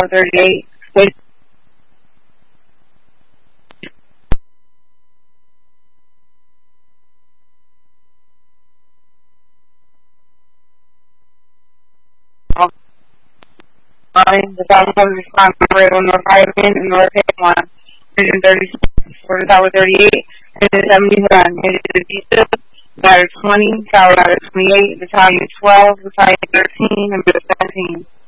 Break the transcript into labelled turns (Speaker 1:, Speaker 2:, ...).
Speaker 1: Tower 38, which the South Coast respond operator North Highland and North Highland, Engine 36 for the Tower 38, Engine 71, Engine diesel, Ladder 20, Tower Ladder 28, Battalion 12, Battalion 13, and Battalion 17.